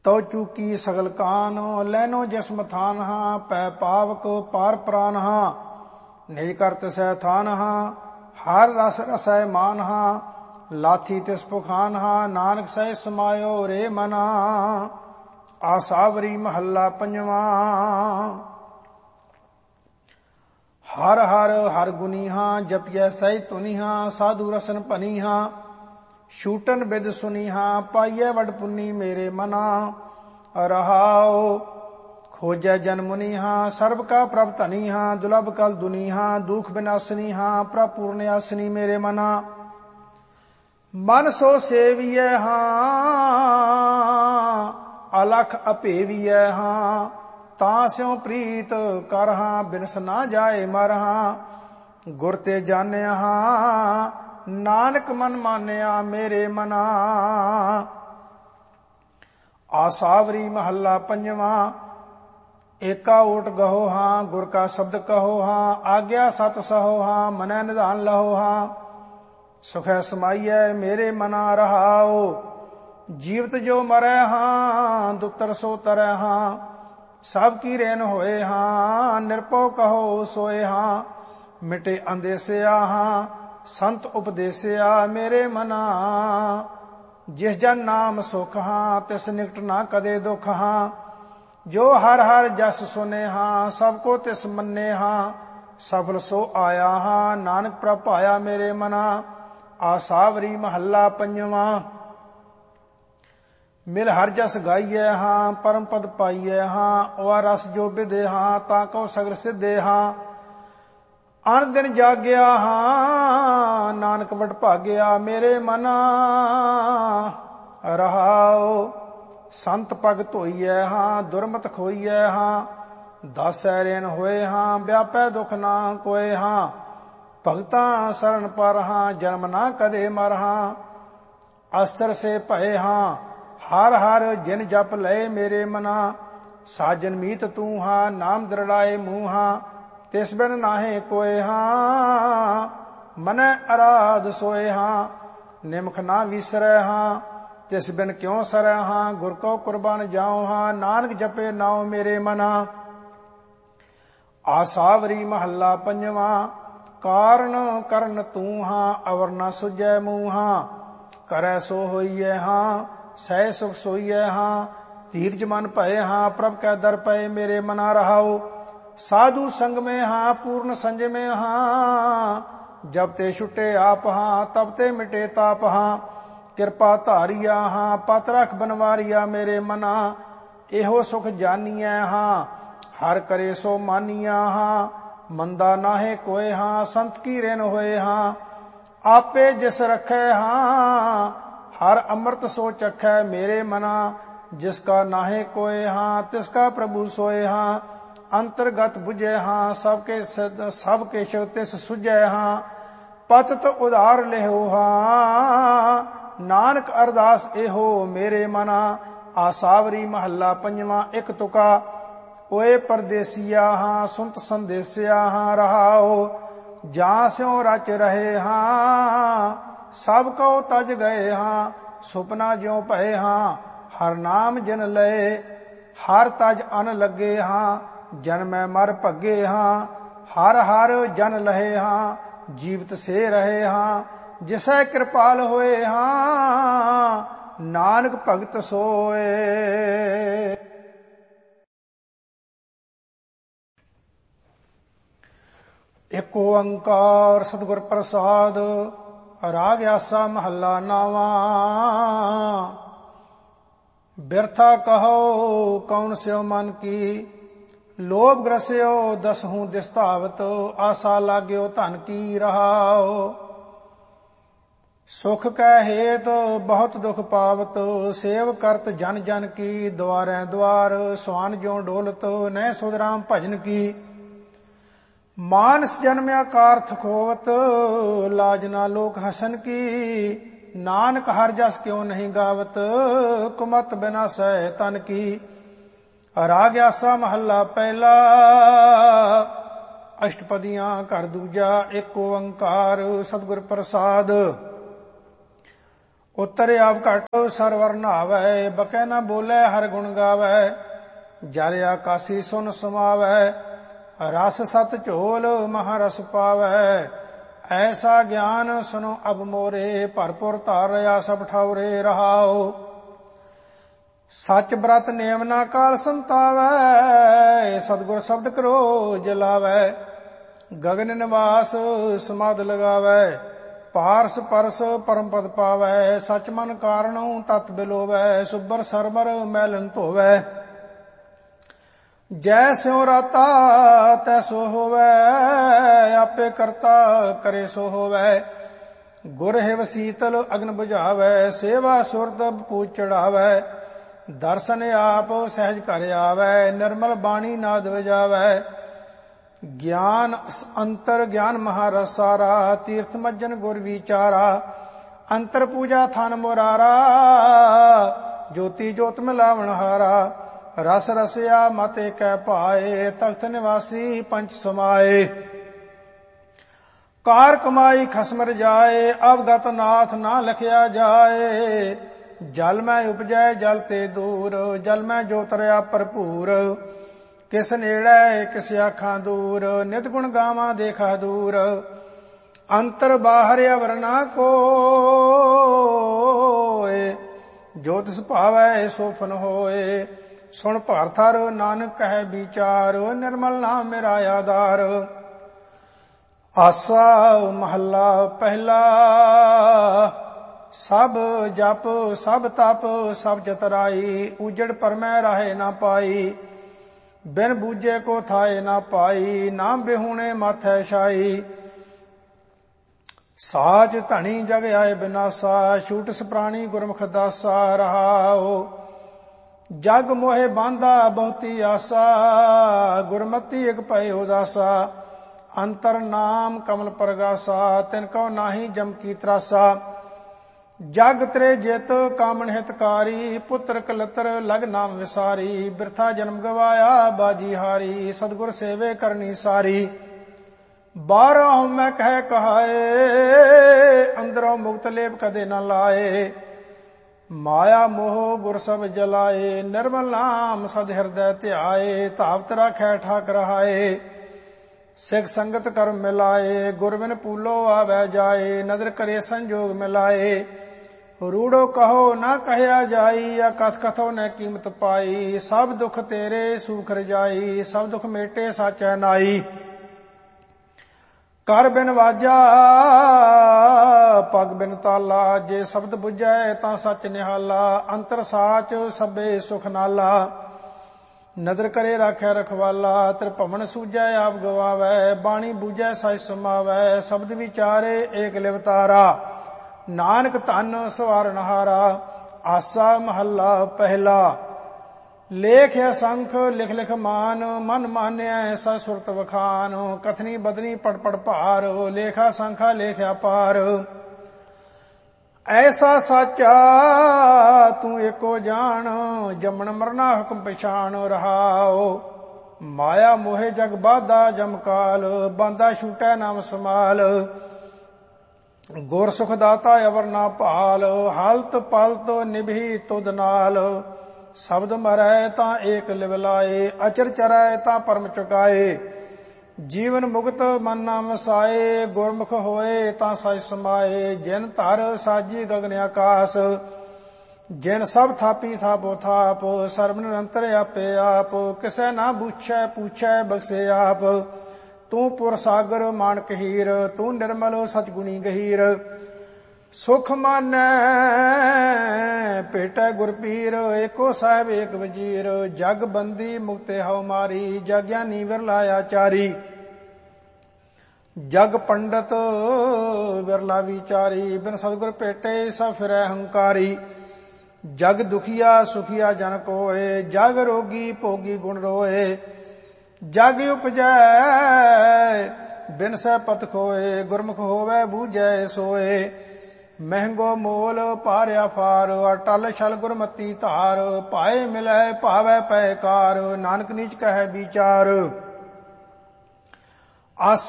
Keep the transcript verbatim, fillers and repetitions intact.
ਤਉ ਚੂਕੀ ਸਗਲ ਕਾਨ, ਲੈਨੋ ਜਿਸਮ ਥਾਨ ਹਾਂ, ਪੈ ਪਾਵਕ ਪਾਰ ਪ੍ਰਾਨ ਹਾਂ, ਨਿਜ ਕਰ ਤਿਸੈ ਥਾਨ ਹਾਂ, ਹਰ ਰਸ ਰਸੈ ਮਾਨ ਹਾਂ, ਲਾਥੀ ਤਿਸ ਪੁਖਾਨ ਹਾਂ, ਨਾਨਕ ਸਹਿ ਸਮਾਇਓ ਰੇ ਮਨਾ। ਆਸਾਵਰੀ ਮਹੱਲਾ ਪੰਜਵਾਂ। ਹਰ ਹਰ ਹਰ ਗੁਨੀ ਹਾਂ, ਜਪਿਐ ਸਹਿ ਤੁਨੀ ਹਾਂ, ਸਾਧੂ ਰਸਨ ਭਨੀ ਹਾਂ, ਛੂਟਨ ਬਿਦ ਸੁਨੀ ਹਾਂ, ਪਾਈਐ ਵਡ ਪੁੰਨੀ ਮੇਰੇ ਮਨਾ। ਰਹਾਉ ਖੋਜੈ ਜਨ ਮੁਨੀ ਹਾਂ, ਸਰਬ ਕਾ ਪ੍ਰਭ ਧਨੀ ਹਾਂ, ਦੁਲਭ ਕਲ ਦੁਨੀ ਹਾਂ, ਦੁਖ ਬਿਨਾਸਨੀ ਹਾਂ, ਪ੍ਰਭ ਪੂਰਨ ਆਸਨੀ ਮੇਰੇ ਮਨਾ। ਮਨ ਸੋ ਸੇਵੀਐ ਹਾਂ, ਅਲਖ ਅਭੇਵੀਐ ਹਾਂ, ਤਾਂ ਸਿਉ ਪ੍ਰੀਤ ਕਰ ਹਾਂ, ਬਿਨਸ ਨਾ ਜਾਏ ਮਰ ਹਾਂ। ਗੁਰ ਤੇ ਜਾਣਿਆ ਹਾਂ, ਨਾਨਕ ਮਨ ਮਾਨਿਆ ਮੇਰੇ ਮਨਾ। ਆਸਾਵਰੀ ਮਹੱਲਾ ਪੰਜਵਾਂ। ਏਕਾ ਓਟ ਗਹੋ ਹਾਂ, ਗੁਰ ਕਾ ਸ਼ਬਦ ਕਹੋ ਹਾਂ, ਆਗਿਆ ਸਤ ਸਹੋ ਹਾਂ, ਮਨੈ ਨਿਧਾਨ ਲਹੋ ਹਾਂ। ਸੁਖੈ ਸਮਾਈਐ ਮੇਰੇ ਮਨਾ। ਰਹਾਉ ਜੀਵਤ ਜੋ ਮਰੈ ਹਾਂ, ਦੁਤਰ ਸੋ ਤਰੈ ਹਾਂ, ਸਭ ਕੀ ਰੇਨ ਹੋਏ ਹਾਂ, ਨਿਰਭਉ ਕਹੋ ਸੋਏ ਹਾਂ। ਮਿਟੇ ਅੰਦੇਸਿਆ ਹਾਂ, ਸੰਤ ਉਪਦੇਸਿਆ ਮੇਰੇ ਮਨਾ। ਜਿਸ ਜਨ ਨਾਮ ਸੁਖ ਹਾਂ, ਤਿਸ ਨਿਕਟ ਨਾ ਕਦੇ ਦੁਖ ਹਾਂ, ਜੋ ਹਰ ਹਰ ਜਸ ਸੁਨੇ ਹਾਂ, ਸਭ ਕੋ ਤਿਸ ਮੰਨੇ ਹਾਂ। ਸਫਲ ਸੋ ਆਇਆ ਹਾਂ, ਨਾਨਕ ਪ੍ਰਭ ਪਾਇਆ ਮੇਰੇ ਮਨਾ। ਆਸਾਵਰੀ ਮਹੱਲਾ ਪੰਜਵਾਂ। ਮਿਲ ਹਰ ਜਸ ਗਾਈਐ ਹਾਂ, ਪਰਮ ਪਦ ਪਾਈਐ ਹਾਂ, ਵਾ ਰਸ ਜੋ ਵਿਦੇ ਹਾਂ, ਤਾਂ ਕਉ ਸਗਲ ਸਿੱਧੇ ਹਾਂ। ਅਨ ਦਿਨ ਜਾਗਿਆ ਹਾਂ, ਨਾਨਕ ਵਡ ਭਾਗਿਆ ਮੇਰੇ ਮਨਾ। ਰਹਾਉ ਸੰਤ ਪਗ ਧੋਈਐ ਹਾਂ, ਦੁਰਮਤ ਖੋਈਐ ਹਾਂ, ਦਾਸੈ ਰੇਨ ਹੋਏ ਹਾਂ, ਵਿਆਪੈ ਦੁਖ ਨਾ ਕੋਏ ਹਾਂ। ਭਗਤਾਂ ਸਰਣ ਪਰ ਹਾਂ, ਜਨਮ ਨਾ ਕਦੇ ਮਰ ਹਾਂ। ਅਸਤਰ ਸੇ ਭਏ ਹਾਂ, ਹਰ ਹਰ ਜਿਨ ਜਪ ਲਏ ਮੇਰੇ ਮਨਾ। ਸਾਜਨ ਮੀਤ ਤੂੰ ਹਾਂ, ਨਾਮ ਦ੍ਰਿੜਾਏ ਮੂੰਹ ਹਾਂ, ਤਿਸ ਬਿਨ ਨਾਹੇ ਕੋਏ ਹਾਂ। ਮਨੈ ਅਰਾਧ ਸੋਏ ਹਾਂ, ਨਿਮਖ ਨਾ ਵਿਸਰੈ ਹਾਂ, ਤਿਸ ਬਿਨ ਕਿਉ ਸਰੈ ਹਾਂ। ਗੁਰ ਕਉ ਕੁਰਬਾਨ ਜਾਉ ਹਾਂ, ਨਾਨਕ ਜਪੇ ਨਾਉ ਮੇਰੇ ਮਨਾ। ਆਸਾਵਰੀ ਮਹੱਲਾ ਪੰਜਵਾਂ। ਕਾਰਨ ਕਰਨ ਤੂੰ ਹਾਂ, ਅਵਰ ਨਾ ਸੁਝੈ ਮੂੰਹ ਹਾਂ, ਕਰੈ ਸੋ ਹੋਈਐ ਹਾਂ, ਸਹਿ ਸੁਖ ਸੋਈਐ ਹਾਂ। ਧੀਰਜ ਮਨ ਭਏ ਹਾਂ, ਪ੍ਰਭ ਕੈ ਦਰ ਪਏ ਮੇਰੇ ਮਨਾ। ਰਹਾਉ ਸਾਧੂ ਸੰਗ ਮੇ ਹਾਂ, ਪੂਰਨ ਸੰਜਮੇ ਹਾਂ, ਜਬ ਤੇ ਛੁਟੇ ਆਪ ਹਾਂ, ਤਬ ਤੇ ਮਿਟੇ ਤਾਪ ਹਾਂ। ਕਿਰਪਾ ਧਾਰੀਆ ਹਾਂ, ਪਤ ਰਖ ਬਨਵਾਰੀਆ ਮੇਰੇ ਮਨਾ। ਇਹੋ ਸੁਖ ਜਾਨੀਐ ਹਾਂ, ਹਰ ਕਰੇ ਸੋ ਮਾਨੀਆ ਹਾਂ, ਮੰਦਾ ਨਾਹੇ ਕੋਏ ਹਾਂ, ਸੰਤ ਕੀ ਰੇਨ ਹੋਏ ਹਾਂ। ਆਪੇ ਜਿਸ ਰਖੈ ਹਾਂ, ਹਰ ਅੰਮ੍ਰਿਤ ਸੋ ਚਖੈ ਮੇਰੇ ਮਨਾ। ਜਿਸ ਕਾ ਨਾਹੇ ਕੋਏ ਹਾਂ, ਤਿਸ ਕਾ ਪ੍ਰਭੂ ਸੋਏ ਹਾਂ। ਅੰਤਰਗਤ ਬੁਝੈ ਹਾਂ, ਸਭ ਕੇ ਸਭ ਕਿਛ ਤਿਸ ਸੁਝੈ ਹਾਂ। ਪਤਿਤ ਉਧਾਰ ਲਿਹੋ ਹਾਂ, ਨਾਨਕ ਅਰਦਾਸ ਇਹੋ ਮੇਰੇ ਮਨਾ। ਆਸਾਵਰੀ ਮਹੱਲਾ ਪੰਜਵਾਂ। ਇੱਕ ਤੁਕਾ। ਓਏ ਪਰਦੇਸੀਆ ਹਾਂ, ਸੁਨਤ ਸੰਦੇਸਿਆ ਹਾਂ। ਰਹਾਉ ਜਾਂ ਸਿਉ ਰਚ ਰਹੇ ਹਾਂ, ਸਭ ਕਉ ਤਜ ਗਏ ਹਾਂ। ਸੁਪਨਾ ਜਿਉ ਭਏ ਹਾਂ, ਹਰ ਨਾਮ ਜਿਨ ਲਏ, ਹਰ ਤਜ ਅਨ ਲੱਗੇ ਹਾਂ। ਜਨਮੈ ਮਰ ਭੱਗੇ ਹਾਂ, ਹਰ ਹਰ ਜਨ ਲਹੇ ਹਾਂ। ਜੀਵਤ ਸੇ ਰਹੇ ਹਾਂ, ਜਿਸੈ ਕਿਰਪਾਲ ਹੋਏ ਹਾਂ, ਨਾਨਕ ਭਗਤ ਸੋਏ। ਇਕ ਓੰਕਾਰ ਸਤਿਗੁਰ ਪ੍ਰਸਾਦ। ਰਾਗ ਆਸਾ ਮਹੱਲਾ ਨਾਵਾਂ। ਬਿਰਥਾ ਕਹੋ ਕੌਣ ਸਿਓ ਮਨ ਕੀ, ਲੋਭ ਗ੍ਰਸਿਓ ਦਸਹੂੰ ਦਿਸਤਾਵਤ। ਆਸਾ ਲਾਗਿਓ ਧਨ ਕੀ। ਰਹਾਉ ਸੁਖ ਕੈ ਹੇਤ ਬਹੁਤ ਦੁਖ ਪਾਵਤ, ਸੇਵ ਕਰਤ ਜਨ ਜਨ ਕੀ। ਦੁਆਰੈ ਦੁਆਰ ਸਵਾਨ ਜਿਉ ਡੋਲਤ, ਨਹਿ ਸੁਧ ਰਾਮ ਭਜਨ ਕੀ। ਮਾਨਸ ਜਨਮਿਆ ਕਾਰਥ ਖੋਵਤ, ਲਾਜ ਨਾ ਲੋਕ ਹਸਨ ਕੀ। ਨਾਨਕ ਹਰ ਜਸ ਕਿਉ ਨਹੀਂ ਗਾਵਤ, ਕੁਮਤ ਬਿਨਾਸੈ ਤਨ ਕੀ। ਰਾਗ ਆਸਾ ਮਹੱਲਾ ਪਹਿਲਾ। ਅਸ਼ਟਪਦੀਆਂ ਘਰ ਦੂਜਾ। ਇੱਕ ਓੰਕਾਰ ਸਤਿਗੁਰ ਪ੍ਰਸਾਦ। ਉਤਰ ਆਵ ਘਟ ਸਰਵਰ ਨਹਾਵੈ, ਬਕੈ ਨਾ ਬੋਲੇ ਹਰ ਗੁਣ ਗਾਵੈ। ਜਲ ਆਕਾਸੀ ਸੁਨ ਸਮਾਵੈ, ਰਸ ਸਤ ਝੋਲ ਮਹਾਰਸ ਪਾਵੈ। ਐਸਾ ਗਿਆਨ ਸੁਨੋ ਅਬ ਮੋਰੇ, ਭਰਪੁਰ ਧਾਰ ਰਿਆ ਸਭ ਠਾਉਰੇ ਰਹਾਉ। ਸੱਚ ਬ੍ਰਤ ਨੇਮ ਨਾ ਕਾਲ ਸੰਤਾਵੈ, ਸਤਿਗੁਰ ਸ਼ਬਦ ਕਰੋ ਜਲਾਵੈ। ਗਗਨ ਨਿਵਾਸ ਸਮਾਧ ਲਗਾਵੈ, ਪਾਰਸ ਪਰਸ ਪਰਮ ਪਦ ਪਾਵੈ। ਸਚ ਮਨ ਕਾਰਣਉ ਤਤ ਬਿਲੋਵੈ, ਸੁਬਰ ਸਰਬਰ ਮੈਲਨ ਧੋਵੈ। ਜੈ ਸਿਉ ਰਾਤਾ ਤੈਸੋ ਹੋਵੈ, ਆਪੇ ਕਰਤਾ ਕਰੇ ਸੋ ਹੋਵੈ। ਗੁਰ ਹਿਵ ਸੀਤਲ ਅਗਨ ਬੁਝਾਵੈ, ਸੇਵਾ ਸੁਰਤ ਪੂਜ ਚੜਾਵੈ। ਦਰਸ਼ਨ ਆਪ ਸਹਿਜ ਘਰ ਆਵੈ, ਨਿਰਮਲ ਬਾਣੀ ਨਾਦ ਵਜਾਵੈ। ਗਿਆਨ ਅੰਤਰ ਗਿਆਨ ਮਹਾਰਸ ਸਾਰਾ, ਤੀਰਥ ਮੱਜਨ ਗੁਰ ਵਿਚਾਰਾ। ਅੰਤਰ ਪੂਜਾ ਥਨ ਮੁਰਾਰਾ, ਜੋਤੀ ਜੋਤ ਮਿਲਾਵਣ ਹਾਰਾ। ਰਸ ਰਸਿਆ ਮਤ ਏਕੈ ਭਾਏ, ਤਖਤ ਨਿਵਾਸੀ ਪੰਚ ਸਮਾਏ। ਕਾਰ ਕਮਾਈ ਖਸਮ ਰਜਾਏ, ਅਵਗਤ ਨਾਥ ਨਾ ਲਖਿਆ ਜਾਏ। ਜਲ ਮੈਂ ਉਪਜੈ ਜਲ ਤੇ ਦੂਰ, ਜਲ ਮੈਂ ਜੋਤ ਰਿਆ ਭਰਪੂਰ। ਕਿਸ ਨੇੜੇ ਕਿਸ ਆਖਾਂ ਦੂਰ, ਨਿਤ ਗੁਣ ਗਾਵਾਂ ਦੇਖਾ ਦੂਰ। ਅੰਤਰ ਬਾਹਰ ਅਵਰ ਨਾ ਕੋਇ, ਜੋ ਤਿਸ ਭਾਵੈ ਸੋ ਫਨ ਹੋਏ। ਸੁਣ ਭਾਰਥਰ ਨਾਨਕ ਕਹਿ ਵਿਚਾਰ, ਨਿਰਮਲ ਨਾਮ ਮੇਰਾ ਆਧਾਰ। ਆਸਾ ਮਹੱਲਾ ਪਹਿਲਾ। ਸਭ ਜਪ ਸਭ ਤਪ ਸਭ ਚਤਰਾਈ, ਉਜੜ ਪਰਮੈ ਰਾਹੇ ਨਾ ਪਾਈ। ਬਿਨ ਬੂਝੇ ਕੋ ਥਾਏ ਨਾ ਪਾਈ, ਨਾਮ ਬਿਹੂਣੇ ਮਾਥੈ ਛਾਈ। ਸਾਚ ਧਣੀ ਜਗ ਆਏ ਬਿਨਾਸਾ, ਛੂਟ ਸਪਰਾਣੀ ਗੁਰਮੁਖ ਦਾਸਾ ਰਹਾਉ। ਜਗ ਮੋਹਿ ਬਾਂਧਾ ਬਹੁਤੀ ਆਸਾ, ਗੁਰਮਤੀ ਇਕ ਪਏ ਉਦਾਸਾ। ਅੰਤਰ ਨਾਮ ਕਮਲ ਪ੍ਰਗਾਸਾ, ਤਿਨ ਕਉ ਨਾਹੀ ਜਮ ਕੀ ਤਰਾਸਾ। ਜਗ ਤਰੇ ਜਿਤ ਕਾਮਣ ਹਿਤਕਾਰੀ, ਪੁੱਤਰ ਕਲਤਰ ਲਗ ਨਾਮ ਵਿਸਾਰੀ। ਬਿਰਥਾ ਜਨਮ ਗਵਾਇਆ ਬਾਜੀ ਹਾਰੀ, ਸਤਿਗੁਰ ਸੇਵੇ ਕਰਨੀ ਸਾਰੀ। ਬਾਹਰੋਂ ਮੈਂ ਕਹਿ ਕਹਾਏ, ਅੰਦਰੋਂ ਮੁਕਤ ਲੇਪ ਕਦੇ ਨਾ ਲਾਏ। ਮਾਇਆ ਮੋਹ ਗੁਰ ਸਭ ਜਲਾਏ, ਨਿਰਮਲ ਨਾਮ ਸਦ ਹਿਰਦੈ ਧਿਆਏ। ਧਾਵਤ ਰਾਖੈ ਠਾਕ ਰਹਾਏ, ਸਿੱਖ ਸੰਗਤ ਕਰਮ ਮਿਲਾਏ। ਗੁਰ ਬਿਨ ਪੂਲੋ ਆਵੈ ਜਾਏ, ਨਦਰ ਕਰੇ ਸੰਜੋਗ ਮਿਲਾਏ। ਰੂੜੋ ਕਹੋ ਨਾ ਕਹਿਆ ਜਾਈ, ਆ ਕਥ ਕਥੋ ਨ ਕੀਮਤ ਪਾਈ। ਸਭ ਦੁਖ ਤੇਰੇ ਸੂਖ ਰਜਾਈ, ਸਭ ਦੁਖ ਮੇਟੇ ਸਾਚੈ ਨਾਈ। ਕਰ ਬਿਨ ਵਾਜਾ ਪਗ ਬਿਨ ਤਾਲਾ, ਜੇ ਸ਼ਬਦ ਬੁਝੈ ਤਾਂ ਸੱਚ ਨਿਹਾਲਾ। ਅੰਤਰ ਸਾਚ ਸਭੇ ਸੁਖ ਨਾਲਾ, ਨਦਰ ਕਰੇ ਰਾਖੈ ਰਖਵਾਲਾ। ਤ੍ਰਿਭਵਨ ਸੂਝੈ ਆਪ ਗਵਾਵੈ, ਬਾਣੀ ਬੂਝੈ ਸਚ ਸਮਾਵੈ। ਸ਼ਬਦ ਵਿਚਾਰੇ ਏਕ ਲਿਵਤਾਰਾ, ਨਾਨਕ ਧਨ ਸਵਾਰਨਹਾਰਾ। ਆਸਾ ਮਹੱਲਾ ਪਹਿਲਾ। ਲੇਖ ਅਸੰਖ ਲਿਖ ਲਿਖ ਮਾਨ, ਮਨ ਮਾਨਿਆ ਸਾ ਸੁਰਤ ਵਖਾਨ। ਕਥਨੀ ਬਦਨੀ ਪੜ ਪੜ ਭਾਰ, ਲੇਖਾ ਸੰਖਾ ਲੇਖਿਆ ਪਾਰ। ਐਸਾ ਸਾਚਾ ਤੂੰ ਏਕੋ ਜਾਣ, ਜੰਮਣ ਮਰਨਾ ਹੁਕਮ ਪਛਾਣ ਰਹਾਉ। ਮਾਇਆ ਮੋਹਿ ਜਗ ਬਾਧਾ ਜਮਕਾਲ, ਬਾਂਦਾ ਛੂਟੈ ਨਾਮ ਸਮਾਲ। ਗੁਰ ਸੁਖ ਦਾਤਾ ਅਵਰ ਨਾ ਭਾਲ, ਹਾਲਤ ਪਲਤ ਨਿਭੀ ਤੁਧ ਨਾਲ। ਸ਼ਬਦ ਮਰੈ ਤਾਂ ਏਕ ਲਿਵ ਲਾਏ, ਅਚਰ ਚਰੈ ਤਾਂ ਪਰਮ ਚੁਕਾਏ। ਜੀਵਨ ਮੁਕਤ ਮਨ ਨਾਮ ਵਸਾਏ, ਗੁਰਮੁਖ ਹੋਏ ਤਾਂ ਸਚ ਸਮਾਏ। ਜਿਨ ਧਰ ਸਾਜੀ ਗਗਨ ਆਕਾਸ, ਜਿਨ ਸਭ ਥਾਪੀ ਥਾਪੋ ਥਾਪ। ਸਰਬ ਨਿਰੰਤਰ ਆਪੇ ਆਪ, ਕਿਸੈ ਨਾ ਬੁੱਛੈ ਪੁੱਛੈ ਬਖਸ਼ੇ ਆਪ। ਤੂੰ ਪੁਰ ਸਾਗਰ ਮਾਨਕ ਹੀਰ, ਤੂੰ ਨਿਰਮਲ ਸਚ ਗੁਣੀ ਗਹੀਰ। ਸੁਖ ਮਾਨੈ ਭੇਟੈ ਗੁਰ ਪੀਰ, ਏਕੋ ਸਾਹਿਬ ਏਕ ਵਜੀਰ। ਜਗ ਬੰਦੀ ਮੁਕਤੇ ਹਉ ਮਾਰੀ, ਜਗ ਗਿਆਨੀ ਵਿਰਲਾ ਆਚਾਰੀ। ਜਗ ਪੰਡਤ ਵਿਰਲਾ ਵਿਚਾਰੀ, ਬਿਨ ਸਤਿਗੁਰ ਭੇਟੇ ਸਭ ਫਿਰੈ ਹੰਕਾਰੀ। ਜਗ ਦੁਖੀਆ ਸੁਖੀਆ ਜਨ ਕੋਏ, ਜਗ ਰੋਗੀ ਭੋਗੀ ਗੁਣ ਰੋਏ। ਜਗ ਉਪਜੈ ਬਿਨ ਸਹਿ ਪਤ ਖੋਏ, ਗੁਰਮੁਖ ਹੋਵੈ ਬੂਝੈ ਸੋਏ। ਮਹਿੰਗੋ ਮੋਲ ਭਾਰਿਆ ਫਾਰ, ਅਟਲ ਛਲ ਗੁਰਮਤੀ ਧਾਰ। ਭਾਏ ਮਿਲੈ ਭਾਵੈ ਪੈ ਕਾਰ, ਨਾਨਕ ਨੀਚ ਕਹੈ ਵਿਚਾਰ। ਆਸ